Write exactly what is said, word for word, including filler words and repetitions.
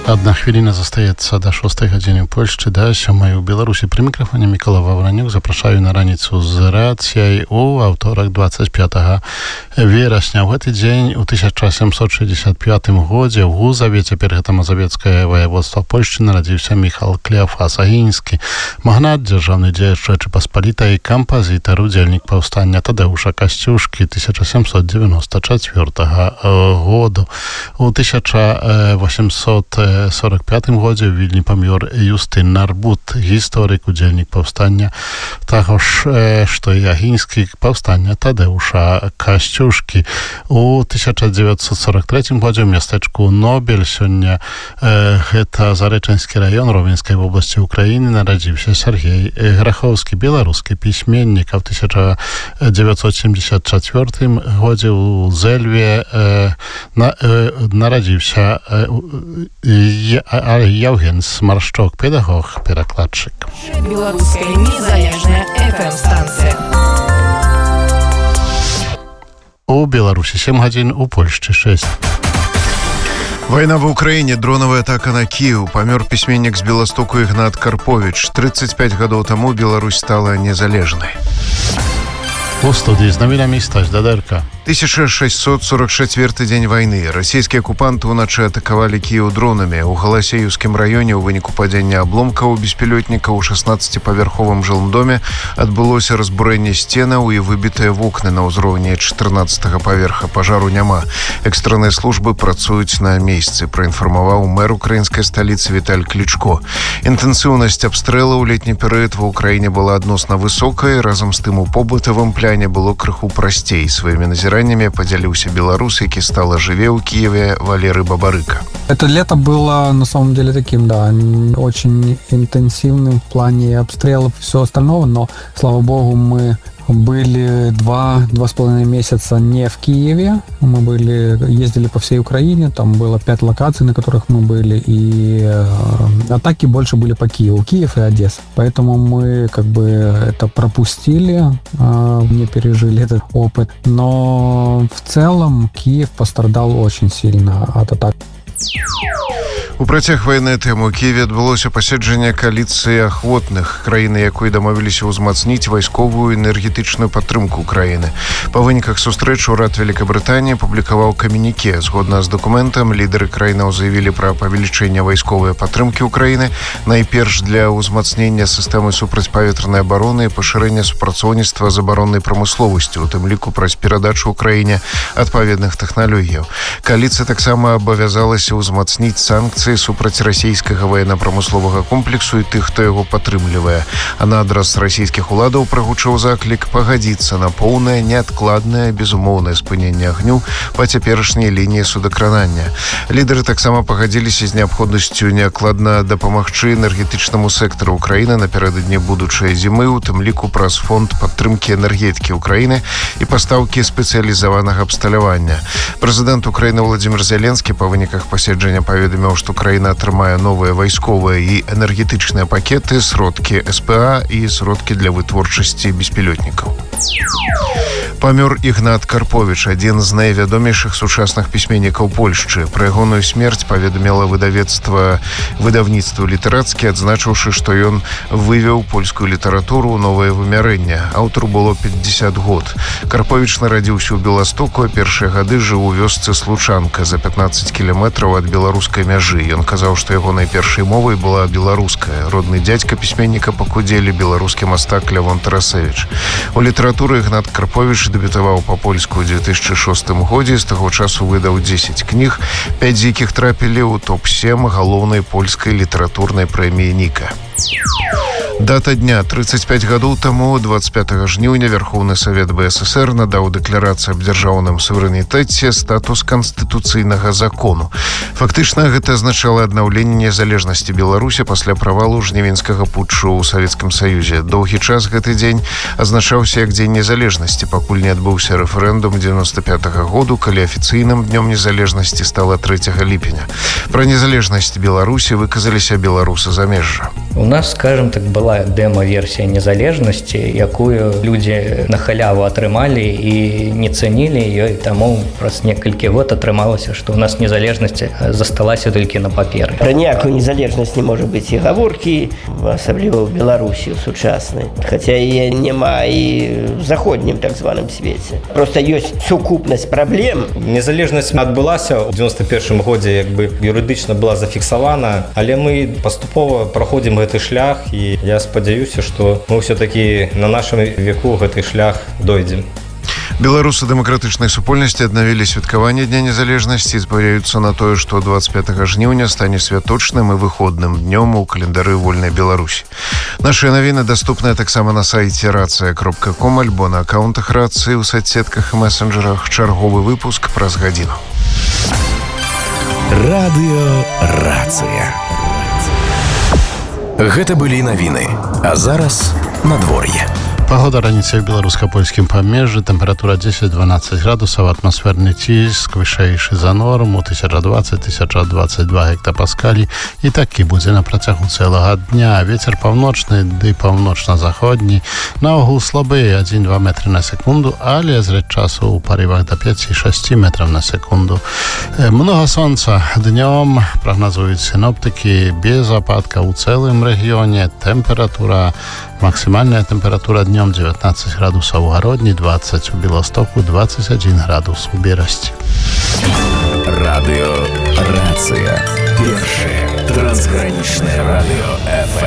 Одна хвилина застаецца до шостой гадзіны ў Польшчы, да сёмай у Беларусі. Пры мікрафоне Мікола Вавранюк. Запрашаю на раніцу з рацыяй у аўторак двадцать пятого верасня. У гэты дзень у тысяча сямсот шестьдесят пятым годзе ў Гузаве, цяпер гэта Мазавецкае воеводства Польшчы, нарадзіўся Міхал Клеафас Агінскі, магнат, дзяржаўны дзеяч Рэчы Паспалітай, кампазітар, удзельнік паўстання Тадэуша Касцюшкі тысяча семьсот девяносто четвёртого году. У тысяча восемьсот сорок пятым годзе ў Вільні памёр Юстын Нарбут, гісторык, удзельнік паўстання таго ж, што і Агінскі, паўстання Тадэуша Касцюшкі. У тысяча девятьсот сорок третьем годзе ў мястэчку Нобель, сёння э, гэта Зарэчанскі раён Ровенскай вобласці Украіны, нарадзіўся Сергей Грахоўскі, беларускі пісьменнік. А ў тысяча девятьсот семьдесят четвёртым годзе ў Зэльве э, на, э, нарадзіўся э, Яўген Смаршчок, педагог, перакладчык. Беларуская незалежная эф эм-станцыя. У Беларусі сем гадзін, у Польшчы шесть. Война в Украине, дроновая атака на Киев. Помер письменник с Беластоку Игнат Карпович. тридцать пять гадоў таму Беларусь стала незалежнай. У студии з навінамі Стась Дадэрка. тысяча шестьсот сорок четвёрты дзень войны. Расійскія акупанты ўначы атакавалі Кіеў дронамі. У Галасеюўскім раёне ў выніку падзення абломкаў беспілётніка ў шестнадцатипавярховым жылым доме адбылося разбурэнне сценаў і выбітыя вокны на ўзроўні чатырнаццатага паверха. Пажару няма. Экстранныя службы працуюць на месцы, праінфармаваў мэр украінскай сталіцы Віталь Клічко. Інтэнсіўнасць абстрэлаў у летні перыяд ва ўкраіне была адносна высокай, разам з тым у побытавым пляне было крыху прасцей. Сваімі назіраннямі поделился белорус, які стала живе у Киеве, Валерий Бабарыка. Это лето было на самом деле таким, да, очень интенсивным в плане обстрелов и всего остального, но, слава богу, мы были два, два с половиной месяца не в Киеве. Мы были, ездили по всей Украине, там было пять локаций, на которых мы были, и э, атаки больше были по Киеву, Киев и Одесса. Поэтому мы как бы это пропустили, э, не пережили этот опыт. Но в целом Киев пострадал очень сильно от атак. У працяг вайны тэмы ў Киеве адбылося паседжанне кааліцыі ахвотных, краіны якой дамовіліся ўзмацніць вайсковую энергетычную падтрымку краіны. Па выніках сустрэчы ўрад Вялікабрытаніі публікаваў камюніке. Згодна з дакументам, лідары краінаў заявілі пра павелічэнне вайсковай падтрымкі ўкраіны, найперш для ўзмацнення сістэмы супрацьпаветранай абароны і пашырэння супрацоўніцтва з абароннай прамысловасцю, у тым ліку праз перадачу ўкраіне адпаведных тэхналогіяў. Кааліцыя таксама абавязалася ўзмацніць санкцыі супраць расійскага военно-прамысловага комплексу і тых, хто яго падтрымлівае. А на адрас расійскіх уладаў прагучаў заклік пагадзіцца на поўнае, неадкладнае, безумоўнае спыненне агню па цяперашняй лініі судакранання. Лідары таксама пагадзіліся з неабходнасцю неадкладна дапамагчы энергетычнаму сектару ўкраіны напярэдадні будучай зімы, у тым ліку праз фонд падтрымкі энергетыкі ўкраіны і пастаўкі спецыялізаванага абсталявання. Прэзідэнт Украіны Владзімір Зеленскі па выніках паседжання паведаміў, што краіна атрымае новыя вайсковыя і энергетычныя пакеты, сродкі эс пэ а і сродкі для вытворчасці беспілётнікаў. Памёр Ігнат Карпович, адзін з найвядомейшых сучасных пісьменнікаў Польшчы. Пра ягоную смерць паведаміла выдавецтва выдавніцтва літарацкі, адзначыўшы, што ён вывеў польскую літаратуру ў новае вымярэнне. Аўтару было пятьдесят год. Карпович нарадзіўся ў Беластоку, а першыя гады жыў у вёсцы Случанка за пятнадцать кіламетраў ад беларускай мяжы. Ён казаў, што яго найпершай мовай была беларуская. Родны дзядзька пісьменніка пакудзелі, беларускі мастак Лявон Тарасевіч. У літаратуры Ігнат Карпович дэбютаваў па-польску ў две тысячи шостым годзе, з таго часу выдаў дзесяць кніг, пяць з якіх трапілі ў топ сем галоўнай польскай літаратурнай прэміі Ніка. Дата дня. тридцать пять гадоў таму, двадцать пятого жніўня, Верховны Савет бэ эс эс эр надаў дэкларацыі аб дзяржаўным суверэнітэце статус канстытуцыйнага закону. Фактычна, гэта азначала аднаўленне незалежнасці Беларусі пасля правалу жнівеньскага путчу ў Савецкім Саюзе. Доўгі час гэты дзень азначаўся як дзень незалежнасці, пакуль не адбыўся рэферэндум девяносто пятого году, калі афіцыйным днём незалежнасці стала трэцяга ліпеня. Пра незалежнасць Беларусі выказаліся беларусы замежжа. У нас, скажем так, была демо-версія незалежнасці, якую людзі на халяву атрымалі і не цанілі ёй, таму праз некалькі год атрымалася, што ў нас незалежнасць засталася толькі на паперы. Пра ніякую незалежнасць не можа быць і гаворкі, асабліва ў Беларусі ў сучаснай. Хаця яе няма і ў заходнім так званым свеце. Проста ёсць сукупнасць праблем. Незалежнасць адбылася ў дзевяносто першым годзе, як бы юрыдычна была зафіксавана, але мы паступова праходзім гэты шлях, і я спадзяюся, што мы ўсё-такі на нашым веку гэты шлях дойдзем. Беларусы дэмакратычнай супольнасці аднавілі святкаванне Дня незалежнасці і спадзяюцца на тое, што двадцать пятага жніўня стане святочным і выходным днём у календары вольнай Беларусі. Нашыя навіны даступныя таксама на сайце рацыя кропка ком альбо на акаунтах рацыі ў соцсетках і месенджерах. Чарговы выпуск праз гадзіну. Радыё Рацыя. Гэта былі навіны. А зараз надвор'е. Погода раніцай у беларуска-польскім памежжы, тэмпература дзесяць-дванаццаць градусаў, атмасферны ціск вышэйшы за норму тысяча двадцать - тысяча двадцать два гектапаскалі, і такі будзе на працягу цэлага дня. Вецер паўночны ды паўночна-заходні, наогул слабы адзін-два метры на секунду, але зрэд часу ў парывах да пяць-шэсць метраў на секунду. Многа сонца днём, прагназуюць сіноптыкі, без ападкаў у цэлым рэгіёне. Тэмпература, максімальная тэмпература днём дзевятнаццаць градусаў у Гародні, двадцать у Беластоку, двадцать один градус у Берасці. Радыё Рацыя. Першае трансгранічнае радыё эф эм.